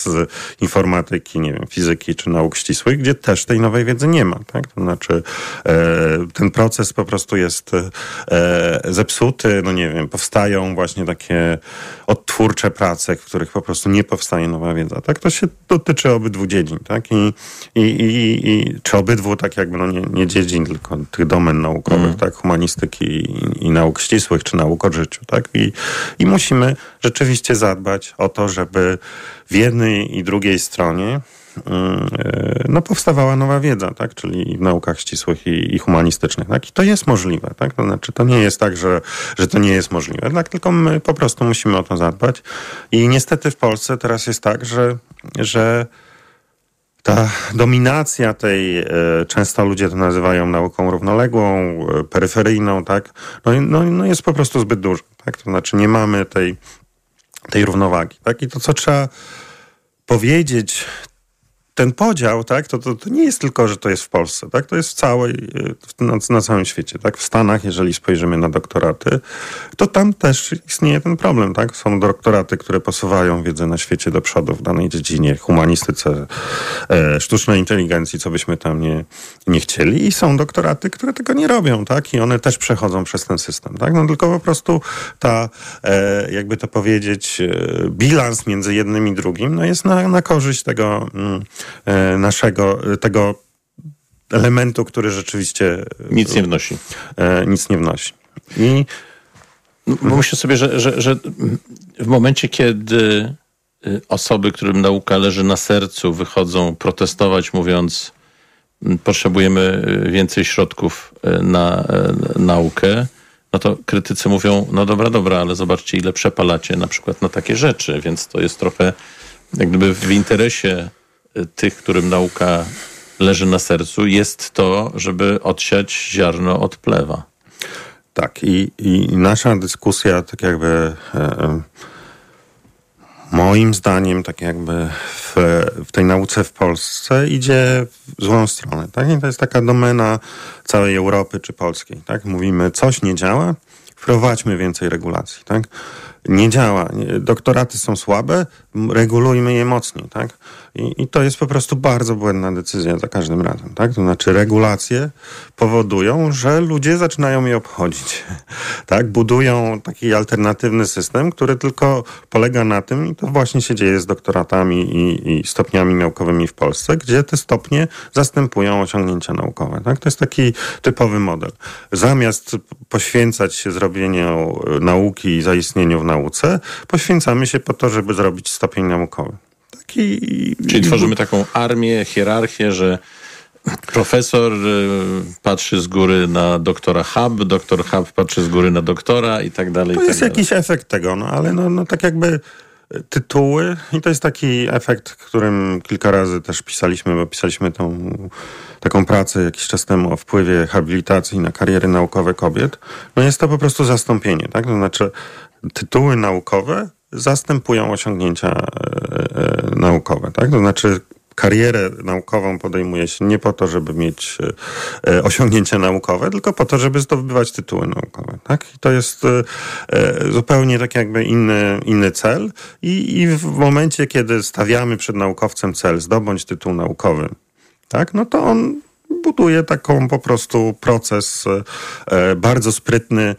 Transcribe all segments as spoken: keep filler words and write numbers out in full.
z informatyki, nie wiem, fizyki czy nauk ścisłych, gdzie też tej nowej wiedzy nie ma, tak? To znaczy e, ten proces po prostu jest e, zepsuty, no nie wiem, powstają właśnie takie odtwórcze prace, w których po prostu nie powstaje nowa wiedza, tak? To się dotyczy obydwu dziedzin, tak? I, i, i, i czy obydwu, tak jakby, no nie, nie dziedzin, tylko tych domen naukowych, mm. tak? Humanistyki i, i nauk ścisłych, czy nauk o życiu, tak? I, i musimy rzeczywiście zadbać o to, żeby w jednej i drugiej stronie no, powstawała nowa wiedza, tak? Czyli w naukach ścisłych i, i humanistycznych. Tak? I to jest możliwe. Tak? To znaczy, to nie jest tak, że, że to nie jest możliwe. Tak? Tylko my po prostu musimy o to zadbać. I niestety w Polsce teraz jest tak, że, że ta dominacja tej, e, często ludzie to nazywają nauką równoległą, e, peryferyjną, tak? No, no, no jest po prostu zbyt dużo. Tak? To znaczy, nie mamy tej tej równowagi, tak? I to, co trzeba powiedzieć, ten podział, tak? To, to, to nie jest tylko, że to jest w Polsce, tak? To jest w całej, na, na całym świecie, tak? W Stanach, jeżeli spojrzymy na doktoraty, to tam też istnieje ten problem, tak? Są doktoraty, które posuwają wiedzę na świecie do przodu w danej dziedzinie, humanistyce, e, sztucznej inteligencji, co byśmy tam nie, nie chcieli. I są doktoraty, które tego nie robią, tak? I one też przechodzą przez ten system, tak? No tylko po prostu ta, e, jakby to powiedzieć, e, bilans między jednym i drugim, no jest na, na korzyść tego mm, naszego, tego elementu, który rzeczywiście nic nie wnosi. E, nic nie wnosi. I bo myślę sobie, że, że, że w momencie, kiedy osoby, którym nauka leży na sercu, wychodzą protestować, mówiąc, potrzebujemy więcej środków na, na naukę, no to krytycy mówią, no dobra, dobra, ale zobaczcie, ile przepalacie na przykład na takie rzeczy, więc to jest trochę jak gdyby w interesie tych, którym nauka leży na sercu, jest to, żeby odsiać ziarno od plewa. Tak, i, i nasza dyskusja, tak jakby e, e, moim zdaniem, tak jakby w, w tej nauce w Polsce idzie w złą stronę. Tak? I to jest taka domena całej Europy czy polskiej. Tak? Mówimy, coś nie działa, wprowadźmy więcej regulacji. Tak? Nie działa. Doktoraty są słabe, regulujmy je mocniej, tak? I, I to jest po prostu bardzo błędna decyzja za każdym razem, tak? To znaczy regulacje powodują, że ludzie zaczynają je obchodzić, tak? Budują taki alternatywny system, który tylko polega na tym, i to właśnie się dzieje z doktoratami i, i stopniami naukowymi w Polsce, gdzie te stopnie zastępują osiągnięcia naukowe, tak? To jest taki typowy model. Zamiast poświęcać się zrobieniu nauki i zaistnieniu w nauce, poświęcamy się po to, żeby zrobić stopień naukowy. Taki... Czyli tworzymy taką armię, hierarchię, że profesor patrzy z góry na doktora Hub, doktor Hub patrzy z góry na doktora i tak dalej. To i jest tak jakiś dalej. efekt tego, no ale no, no tak jakby tytuły i to jest taki efekt, którym kilka razy też pisaliśmy, bo pisaliśmy tą taką pracę jakiś czas temu o wpływie habilitacji na kariery naukowe kobiet. No jest to po prostu zastąpienie, tak? To znaczy tytuły naukowe zastępują osiągnięcia e, e, naukowe, tak? To znaczy karierę naukową podejmuje się nie po to, żeby mieć e, osiągnięcia naukowe, tylko po to, żeby zdobywać tytuły naukowe, tak? I to jest e, zupełnie tak jakby inny, inny cel i, i w momencie, kiedy stawiamy przed naukowcem cel zdobądź tytuł naukowy, tak? No to on buduje taką po prostu proces e, bardzo sprytny,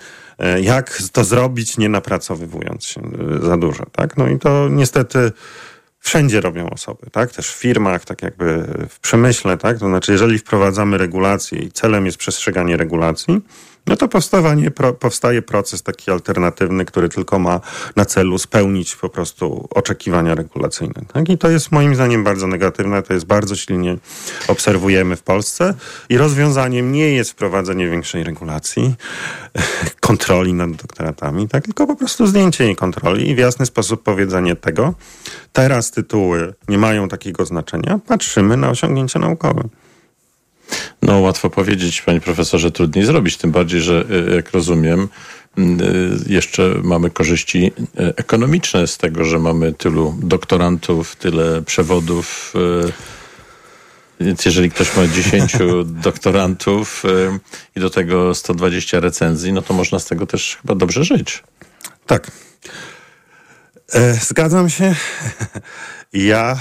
jak to zrobić, nie napracowywując się za dużo, tak? No i to niestety wszędzie robią osoby, tak? Też w firmach, tak jakby w przemyśle, tak? To znaczy, jeżeli wprowadzamy regulacje i celem jest przestrzeganie regulacji, no to powstawanie, pro, powstaje proces taki alternatywny, który tylko ma na celu spełnić po prostu oczekiwania regulacyjne. Tak? I to jest moim zdaniem bardzo negatywne, to jest bardzo silnie obserwujemy w Polsce i rozwiązaniem nie jest wprowadzenie większej regulacji, kontroli nad doktoratami, tak? Tylko po prostu zdjęcie jej kontroli i w jasny sposób powiedzenie tego, teraz tytuły nie mają takiego znaczenia, patrzymy na osiągnięcia naukowe. No łatwo powiedzieć, panie profesorze, trudniej zrobić, tym bardziej, że jak rozumiem, jeszcze mamy korzyści ekonomiczne z tego, że mamy tylu doktorantów, tyle przewodów. Więc jeżeli ktoś ma dziesięciu doktorantów i do tego sto dwadzieścia recenzji, no to można z tego też chyba dobrze żyć. Tak. E, zgadzam się. Ja